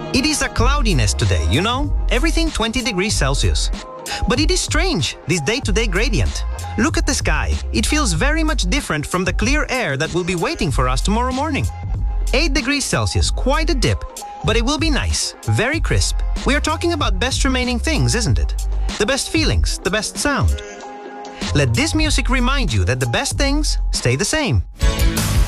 It is a cloudiness today, you know? Everything 20 degrees Celsius. But it is strange, this day-to-day gradient. Look at the sky. It feels very much different from the clear air that will be waiting for us tomorrow morning. 8 degrees Celsius, quite a dip. But it will be nice, very crisp. We are talking about best remaining things, isn't it? The best feelings, the best sound. Let this music remind you that the best things stay the same.